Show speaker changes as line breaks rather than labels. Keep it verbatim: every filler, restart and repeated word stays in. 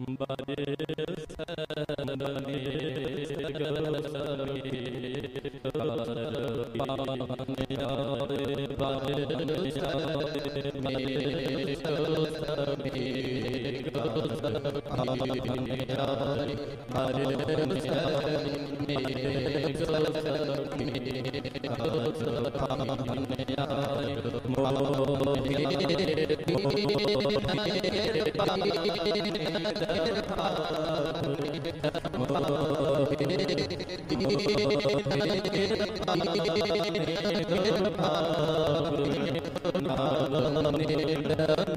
बाजे सनमी सगल समी कासर पाने आए बाजे सनमी सगल समी कासर पाने आए बाजे सनमी सगल समी कासर पाने आए मोहे मोहे